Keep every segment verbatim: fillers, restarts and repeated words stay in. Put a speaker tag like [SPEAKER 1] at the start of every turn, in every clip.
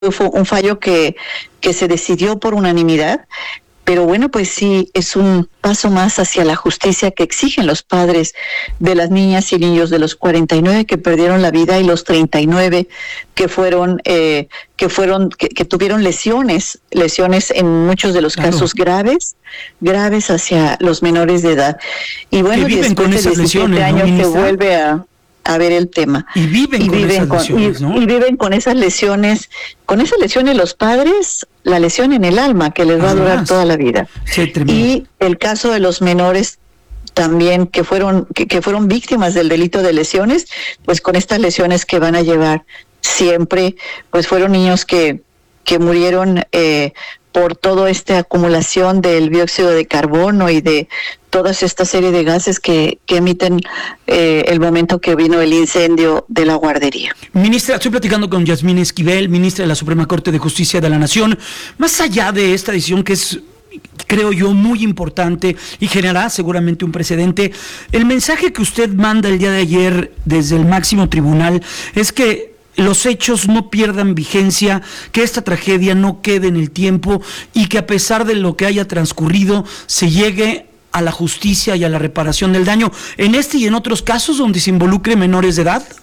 [SPEAKER 1] fue un fallo que, que se decidió por unanimidad. Pero bueno, pues sí, es un paso más hacia la justicia que exigen los padres de las niñas y niños, de los cuarenta y nueve que perdieron la vida y los treinta y nueve que fueron, eh, que fueron, que, que tuvieron lesiones, lesiones en muchos de los claro. casos graves, graves hacia los menores de edad. Y bueno,
[SPEAKER 2] que viven
[SPEAKER 1] después
[SPEAKER 2] con
[SPEAKER 1] de
[SPEAKER 2] esas
[SPEAKER 1] diecisiete
[SPEAKER 2] lesiones,
[SPEAKER 1] años
[SPEAKER 2] ¿no,
[SPEAKER 1] se vuelve a a ver el tema.
[SPEAKER 2] Y viven, y con, viven esas con lesiones,
[SPEAKER 1] y,
[SPEAKER 2] ¿no?
[SPEAKER 1] Y viven con esas lesiones, con esas lesiones los padres, la lesión en el alma que les va Además, a durar toda la vida.
[SPEAKER 2] Sí,
[SPEAKER 1] y el caso de los menores también que fueron que, que fueron víctimas del delito de lesiones, pues con estas lesiones que van a llevar siempre, pues fueron niños que que murieron eh, por toda esta acumulación del dióxido de carbono y de toda esta serie de gases que, que emiten eh, el momento que vino el incendio de la guardería.
[SPEAKER 2] Ministra, estoy platicando con Yasmín Esquivel, ministra de la Suprema Corte de Justicia de la Nación. Más allá de esta decisión que es, creo yo, muy importante y generará seguramente un precedente, el mensaje que usted manda el día de ayer desde el máximo tribunal es que los hechos no pierdan vigencia, que esta tragedia no quede en el tiempo y que a pesar de lo que haya transcurrido se llegue a la justicia y a la reparación del daño, en este y en otros casos donde se involucre menores de edad.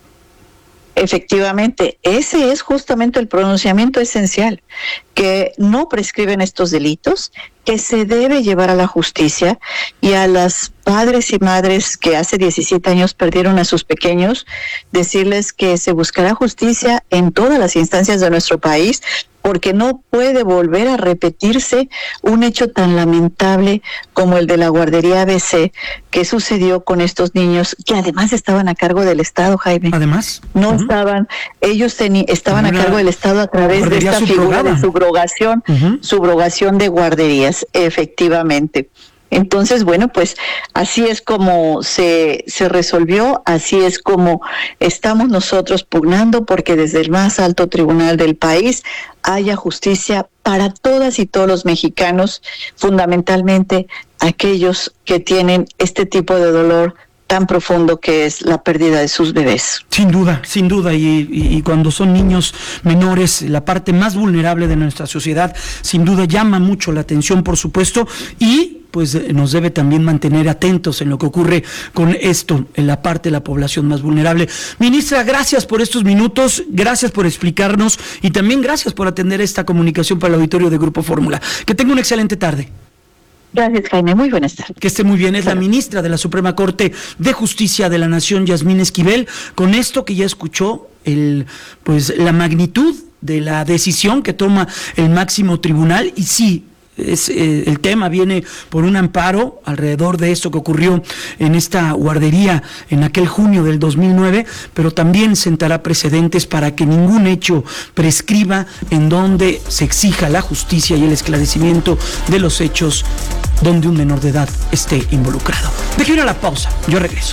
[SPEAKER 1] Efectivamente, ese es justamente el pronunciamiento esencial, que no prescriben estos delitos, que se debe llevar a la justicia, y a las padres y madres que hace diecisiete años perdieron a sus pequeños, decirles que se buscará justicia en todas las instancias de nuestro país, porque no puede volver a repetirse un hecho tan lamentable como el de la guardería A B C, que sucedió con estos niños que además estaban a cargo del Estado, Jaime.
[SPEAKER 2] Además.
[SPEAKER 1] No uh-huh. estaban, ellos teni- estaban a cargo del Estado a través de esta figura de subrogación, uh-huh. subrogación de guarderías, efectivamente. Entonces, bueno, pues así es como se, se resolvió, así es como estamos nosotros pugnando porque desde el más alto tribunal del país haya justicia para todas y todos los mexicanos, fundamentalmente aquellos que tienen este tipo de dolor tan profundo que es la pérdida de sus bebés.
[SPEAKER 2] Sin duda, sin duda, y, y, y cuando son niños menores, la parte más vulnerable de nuestra sociedad, sin duda llama mucho la atención, por supuesto, y pues nos debe también mantener atentos en lo que ocurre con esto, en la parte de la población más vulnerable. Ministra, gracias por estos minutos, gracias por explicarnos y también gracias por atender esta comunicación para el auditorio de Grupo Fórmula. Que tenga una excelente tarde.
[SPEAKER 1] Gracias, Jaime. Muy buenas tardes.
[SPEAKER 2] Que esté muy bien. Es la ministra de la Suprema Corte de Justicia de la Nación, Yasmín Esquivel, con esto que ya escuchó, el pues la magnitud de la decisión que toma el máximo tribunal. Y sí, es, eh, el tema viene por un amparo alrededor de esto que ocurrió en esta guardería en aquel junio del dos mil nueve, pero también sentará precedentes para que ningún hecho prescriba en donde se exija la justicia y el esclarecimiento de los hechos donde un menor de edad esté involucrado. Deje ir a la pausa, yo regreso.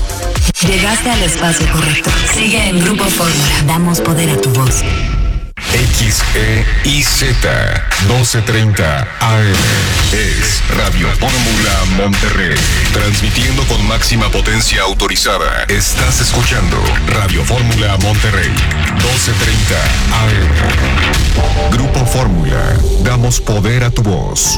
[SPEAKER 3] Llegaste al espacio correcto. Sigue en Grupo Fórmula. Damos poder a tu voz.
[SPEAKER 4] X E I Z doce treinta A M es Radio Fórmula Monterrey, transmitiendo con máxima potencia autorizada. Estás escuchando Radio Fórmula Monterrey, doce treinta A M. Grupo Fórmula, damos poder a tu voz.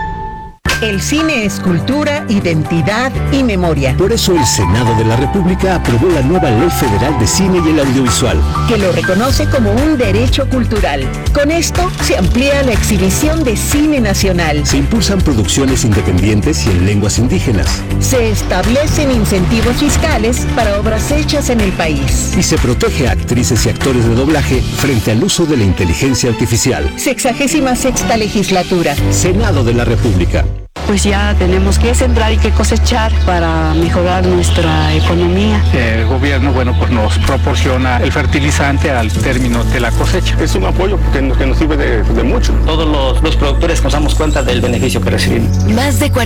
[SPEAKER 5] El cine es cultura, identidad y memoria.
[SPEAKER 6] Por eso el Senado de la República aprobó la nueva Ley Federal de Cine y el Audiovisual,
[SPEAKER 5] que lo reconoce como un derecho cultural. Con esto se amplía la exhibición de cine nacional.
[SPEAKER 6] Se impulsan producciones independientes y en lenguas indígenas.
[SPEAKER 5] Se establecen incentivos fiscales para obras hechas en el país.
[SPEAKER 6] Y se protege a actrices y actores de doblaje frente al uso de la inteligencia artificial.
[SPEAKER 5] Sexagésima sexta legislatura.
[SPEAKER 6] Senado de la República.
[SPEAKER 7] Pues ya tenemos que sembrar y que cosechar para mejorar nuestra economía.
[SPEAKER 8] El gobierno, bueno, pues nos proporciona el fertilizante al término de la cosecha.
[SPEAKER 9] Es un apoyo que nos, que nos sirve de, de mucho.
[SPEAKER 10] Todos los, los productores nos damos cuenta del beneficio que recibimos.
[SPEAKER 3] Más de cuarenta